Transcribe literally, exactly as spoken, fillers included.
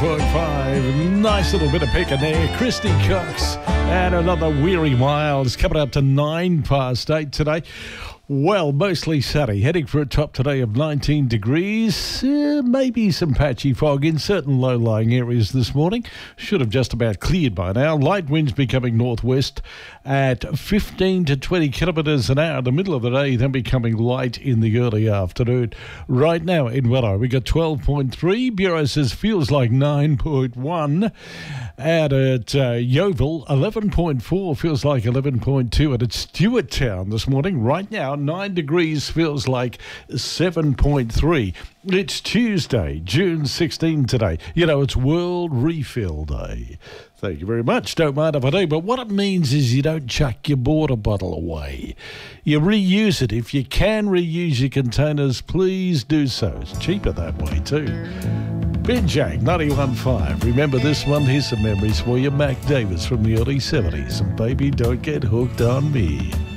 point five. Nice little bit of picking there. Christy Cox and another Weary Miles coming up to nine past eight today. Well, mostly sunny, heading for a top today of nineteen degrees. Uh, maybe some patchy fog in certain low-lying areas this morning. Should have just about cleared by now. Light winds becoming northwest at fifteen to twenty kilometres an hour in the middle of the day, then becoming light in the early afternoon. Right now in Wello, we got twelve point three. Bureau says feels like nine point one. Out at uh, Yeovil, eleven point four, feels like eleven point two. And at Stewarttown this morning, right now, nine degrees, feels like seven point three. It's Tuesday, June sixteenth today. You know, it's World Refill Day. Thank you very much. Don't mind if I do. But what it means is you don't chuck your water bottle away. You reuse it. If you can reuse your containers, please do so. It's cheaper that way too. Ben Jack, ninety-one point five. Remember this one? Here's some memories for you. Mac Davis from the early seventies. And baby, don't get hooked on me.